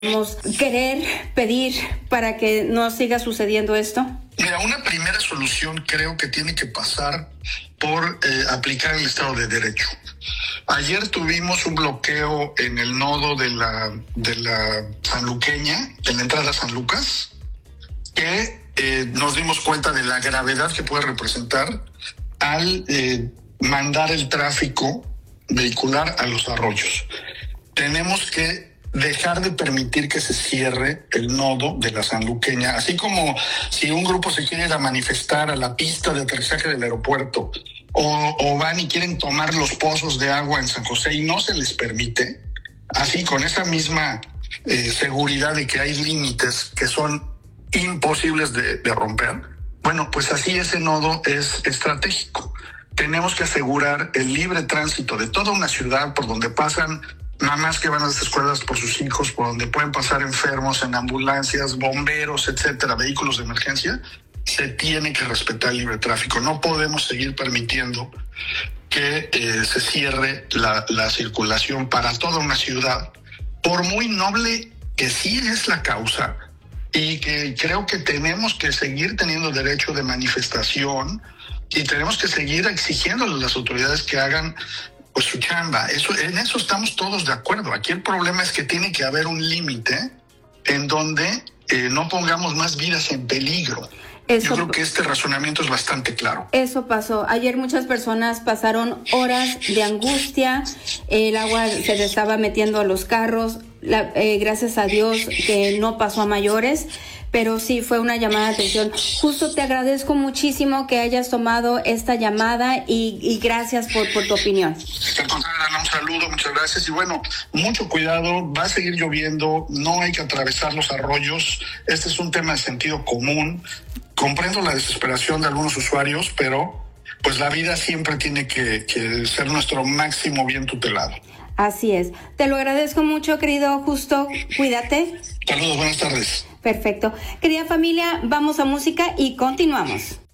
¿Podemos querer pedir para que no siga sucediendo esto? Mira, una primera solución creo que tiene que pasar por aplicar el Estado de Derecho. Ayer tuvimos un bloqueo en el nodo de la sanluqueña, en la entrada a San Lucas, que nos dimos cuenta de la gravedad que puede representar al mandar el tráfico vehicular a los arroyos. Tenemos que dejar de permitir que se cierre el nodo de la sanluqueña, así como si un grupo se quiere ir a manifestar a la pista de aterrizaje del aeropuerto o van y quieren tomar los pozos de agua en San José y no se les permite, así con esa misma seguridad de que hay límites que son imposibles de romper. Bueno, pues así ese nodo es estratégico. Tenemos que asegurar el libre tránsito de toda una ciudad por donde pasan mamás que van a las escuelas por sus hijos, por donde pueden pasar enfermos en ambulancias, bomberos, etcétera, vehículos de emergencia. Se tiene que respetar el libre tráfico. No podemos seguir permitiendo que se cierre la circulación para toda una ciudad, por muy noble que sí es la causa, y que creo que tenemos que seguir teniendo derecho de manifestación y tenemos que seguir exigiéndole a las autoridades que hagan pues su chamba. En eso estamos todos de acuerdo. Aquí el problema es que tiene que haber un límite en donde no pongamos más vidas en peligro. Yo creo que este razonamiento es bastante claro. Eso pasó. Ayer muchas personas pasaron horas de angustia. El agua se le estaba metiendo a los carros. Gracias a Dios que no pasó a mayores. Pero sí fue una llamada de atención. Justo te agradezco muchísimo que hayas tomado esta llamada y gracias por tu opinión. Al contrario, Ana, un saludo, muchas gracias. Y bueno, mucho cuidado, va a seguir lloviendo, no hay que atravesar los arroyos. Este es un tema de sentido común. Comprendo la desesperación de algunos usuarios, pero pues la vida siempre tiene que ser nuestro máximo bien tutelado. Así es. Te lo agradezco mucho, querido Justo. Cuídate. Saludos, buenas tardes. Perfecto. Querida familia, vamos a música y continuamos.